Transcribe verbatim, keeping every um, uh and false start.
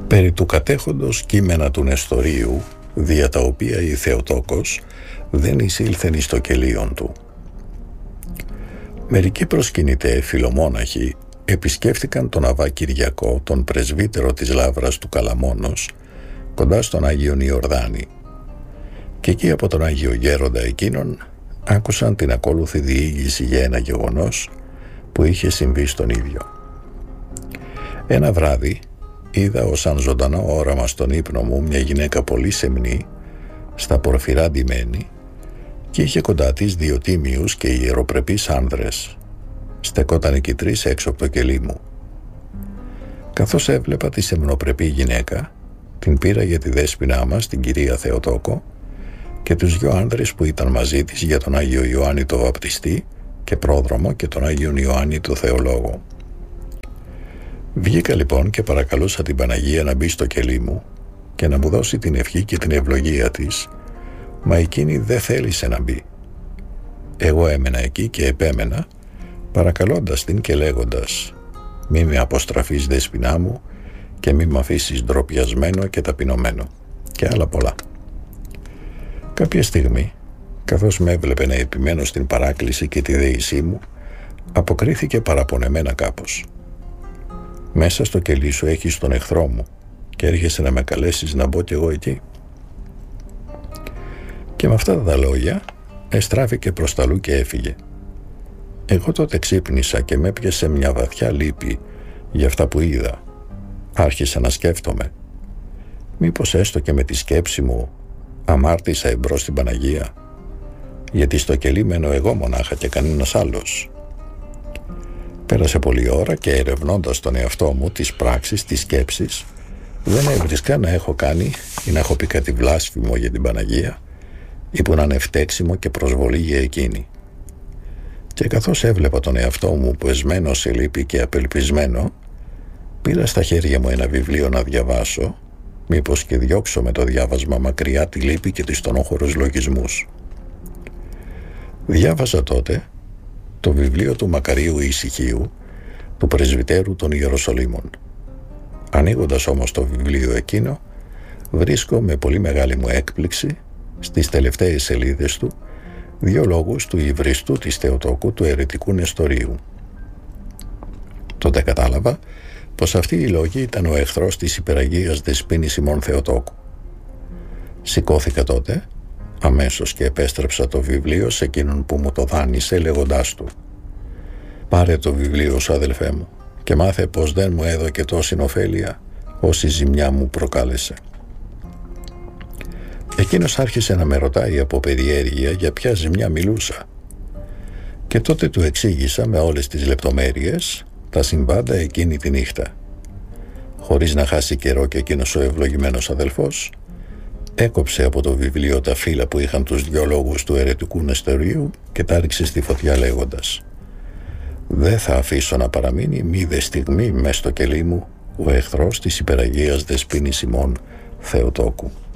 περί του κατέχοντος κείμενα του Νεστορίου, δια τα οποία η Θεοτόκος δεν εισήλθεν εις το κελίον του. Μερικοί προσκυνητέ φιλομόναχοι επισκέφθηκαν τον Αβά Κυριακό, τον πρεσβύτερο της Λαύρας του Καλαμώνος, κοντά στον Άγιον Ιορδάνη, και εκεί από τον Άγιο Γέροντα εκείνον άκουσαν την ακόλουθη διήγηση για ένα γεγονός που είχε συμβεί στον ίδιο. Ένα βράδυ είδα ως αν ζωντανό όραμα στον ύπνο μου μια γυναίκα πολύ σεμνή, στα πορφυρά ντυμένη, και είχε κοντά της δύο τίμιους και ιεροπρεπείς άνδρες. Στεκόταν εκεί τρεις έξω από το κελί μου. Καθώς έβλεπα τη σεμνοπρεπή γυναίκα, την πήρα για τη δέσποινά μας, την κυρία Θεοτόκο, και τους δυο άνδρες που ήταν μαζί της για τον Άγιο Ιωάννη το Βαπτιστή και πρόδρομο και τον Άγιον Ιωάννη το Θεολόγο. Βγήκα λοιπόν και παρακαλούσα την Παναγία να μπει στο κελί μου και να μου δώσει την ευχή και την ευλογία της, μα εκείνη δεν θέλησε να μπει. Εγώ έμενα εκεί και επέμενα, παρακαλώντας την και λέγοντας «Μη με αποστραφείς δέσποινά μου και μη με αφήσεις ντροπιασμένο και ταπεινωμένο» και άλλα πολλά. Κάποια στιγμή, καθώς με έβλεπε να επιμένω στην παράκληση και τη δέησή μου, αποκρίθηκε παραπονεμένα κάπως. «Μέσα στο κελί σου έχεις τον εχθρό μου και έρχεσαι να με καλέσεις να μπω κι εγώ εκεί?» Και με αυτά τα λόγια εστράφηκε προς τα αλλού και έφυγε. Εγώ τότε ξύπνησα και με έπιασε μια βαθιά λύπη για αυτά που είδα. Άρχισα να σκέφτομαι. Μήπως έστω και με τη σκέψη μου αμάρτησα εμπρός στην Παναγία, γιατί στο κελί μένω εγώ μονάχα και κανένας άλλος. Πέρασε πολλή ώρα και ερευνώντας τον εαυτό μου, τις πράξεις, τις σκέψεις, δεν έβρισκα να έχω κάνει ή να έχω πει κάτι βλάσφημο για την Παναγία ή που να είναι φταίξιμο και προσβολή για εκείνη. Και καθώς έβλεπα τον εαυτό μου που εσμένο σε λύπη και απελπισμένο, πήρα στα χέρια μου ένα βιβλίο να διαβάσω, μήπως και διώξω με το διάβασμα μακριά τη λύπη και τις στενόχωρους λογισμούς. Διάβαζα τότε το βιβλίο του Μακαρίου Ησυχίου, του πρεσβυτέρου των Ιεροσολύμων. Ανοίγοντας όμως το βιβλίο εκείνο, βρίσκω με πολύ μεγάλη μου έκπληξη στις τελευταίες σελίδες του δύο λόγους του υβριστού της Θεοτόκου του αιρετικού Νεστορίου. Τότε κατάλαβα πως αυτοί οι λόγοι ήταν ο εχθρός της υπεραγίας δεσποίνης ημών Θεοτόκου. Σηκώθηκα τότε αμέσως και επέστρεψα το βιβλίο σε εκείνον που μου το δάνεισε, λέγοντάς του «Πάρε το βιβλίο σου, αδελφέ μου, και μάθε πως δεν μου έδωκε τόση ωφέλεια όση ζημιά μου προκάλεσε». Εκείνος άρχισε να με ρωτάει από περιέργεια για ποια ζημιά μιλούσα, και τότε του εξήγησα με όλες τις λεπτομέρειες τα συμβάντα εκείνη τη νύχτα. Χωρίς να χάσει καιρό και εκείνος ο ευλογημένος αδελφός έκοψε από το βιβλίο τα φύλλα που είχαν τους δυο λόγους του αιρετικού Νεστορίου και τα ρίξε στη φωτιά λέγοντας «Δεν θα αφήσω να παραμείνει μήδε στιγμή μες στο κελί μου ο εχθρός της υπεραγίας δεσποίνης ημών Θεοτόκου».